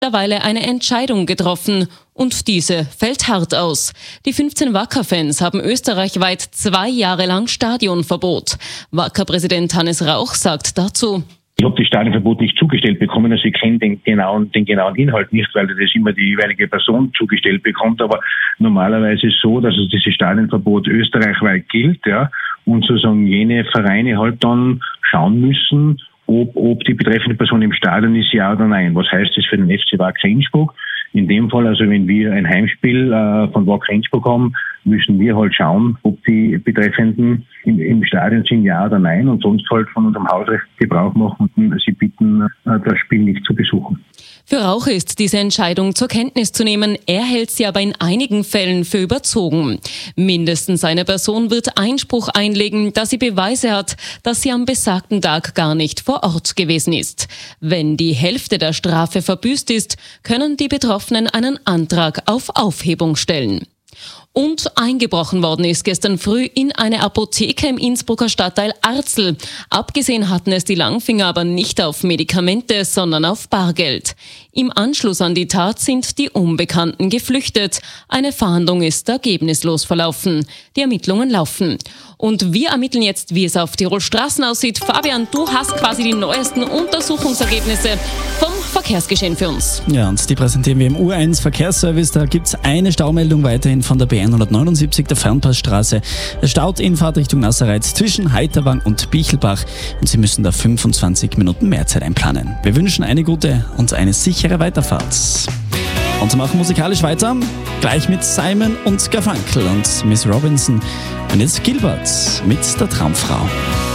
mittlerweile eine Entscheidung getroffen und diese fällt hart aus. Die 15 Wacker-Fans haben österreichweit 2 Jahre lang Stadionverbot. Wacker-Präsident Hannes Rauch sagt dazu: Ich habe das Stadionverbot nicht zugestellt bekommen, also ich kenne den genauen Inhalt nicht, weil das immer die jeweilige Person zugestellt bekommt, aber normalerweise ist es so, dass dieses Stadionverbot österreichweit gilt, ja, und sozusagen jene Vereine halt dann schauen müssen, ob die betreffende Person im Stadion ist, ja oder nein. Was heißt das für den FC Wacker Innsbruck? In dem Fall, also wenn wir ein Heimspiel von Wacker Innsbruck haben, müssen wir halt schauen, ob die Betreffenden im Stadion sind, ja oder nein, und sonst halt von unserem Hausrecht Gebrauch machen und sie bitten, das Spiel nicht zu besuchen. Für Rauch ist diese Entscheidung zur Kenntnis zu nehmen. Er hält sie aber in einigen Fällen für überzogen. Mindestens eine Person wird Einspruch einlegen, da sie Beweise hat, dass sie am besagten Tag gar nicht vor Ort gewesen ist. Wenn die Hälfte der Strafe verbüßt ist, können die Betroffenen einen Antrag auf Aufhebung stellen. Und eingebrochen worden ist gestern früh in eine Apotheke im Innsbrucker Stadtteil Arzl. Abgesehen hatten es die Langfinger aber nicht auf Medikamente, sondern auf Bargeld. Im Anschluss an die Tat sind die Unbekannten geflüchtet. Eine Fahndung ist ergebnislos verlaufen. Die Ermittlungen laufen. Und wir ermitteln jetzt, wie es auf Tirol Straßen aussieht. Fabian, du hast quasi die neuesten Untersuchungsergebnisse vom Verkehrsgeschehen für uns. Ja, und die präsentieren wir im U1 Verkehrsservice. Da gibt es eine Staumeldung weiterhin von der B179, der Fernpassstraße. Es staut in Fahrtrichtung Nassereiz zwischen Heiterwang und Bichelbach. Und Sie müssen da 25 Minuten mehr Zeit einplanen. Wir wünschen eine gute und eine sichere Weiterfahrt. Und wir machen musikalisch weiter, gleich mit Simon und Garfunkel und Miss Robinson. Und jetzt Gilbert mit der Traumfrau.